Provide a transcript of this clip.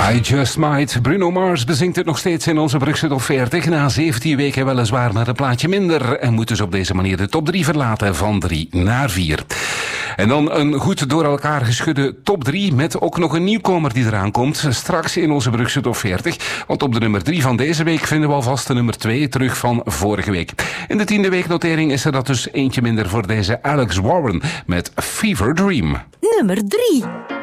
I Just Might. Bruno Mars bezingt het nog steeds in onze Brugse Top 40. Na 17 weken weliswaar met een plaatje minder. En moet dus op deze manier de top 3 verlaten van 3 naar 4. En dan een goed door elkaar geschudde top 3 met ook nog een nieuwkomer die eraan komt. Straks in onze Brugse Top 40. Want op de nummer 3 van deze week vinden we alvast de nummer 2 terug van vorige week. In de 10e weeknotering is er dat dus eentje minder voor deze Alex Warren met Fever Dream. Nummer 3.